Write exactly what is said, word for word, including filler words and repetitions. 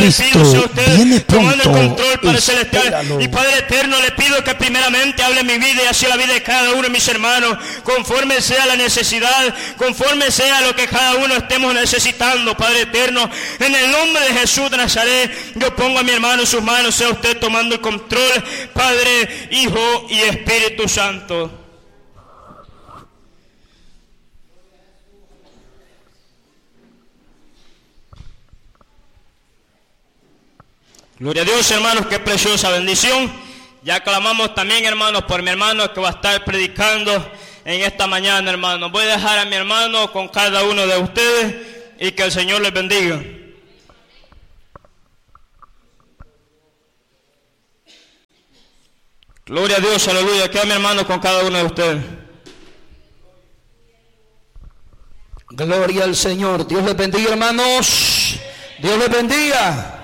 pido sea usted viene tomando pronto, el control, Padre Celestial. espéralo. Y Padre Eterno, le pido que primeramente hable mi vida y así la vida de cada uno de mis hermanos, conforme sea la necesidad, conforme sea lo que cada uno estemos necesitando, Padre Eterno. En el nombre de Jesús de Nazaret, yo pongo a mi hermano en sus manos, sea usted tomando el control, Padre, Hijo y Espíritu Santo. Gloria a Dios, hermanos, qué preciosa bendición. Ya clamamos también, hermanos, por mi hermano que va a estar predicando en esta mañana, hermanos. Voy a dejar a mi hermano con cada uno de ustedes y que el Señor les bendiga. Gloria a Dios, aleluya. Queda mi hermano con cada uno de ustedes. Gloria al Señor. Dios les bendiga, hermanos. Dios les bendiga.